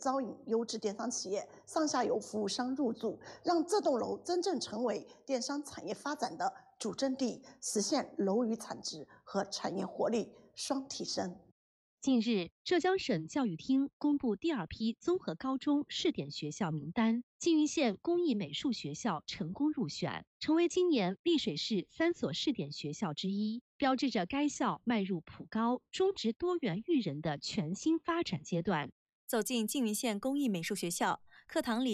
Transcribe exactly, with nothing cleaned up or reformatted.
招引优质电商企业、上下游服务商入驻，让这栋楼真正成为电商产业发展的主阵地，实现楼宇产值和产业活力双提升。 近日，浙江省教育厅公布第二批综合高中试点学校名单，缙云县工艺美术学校成功入选，成为今年丽水市三所试点学校之一，标志着该校迈入普高、中职多元育人的全新发展阶段。 走进缙云县工艺美术学校，课堂里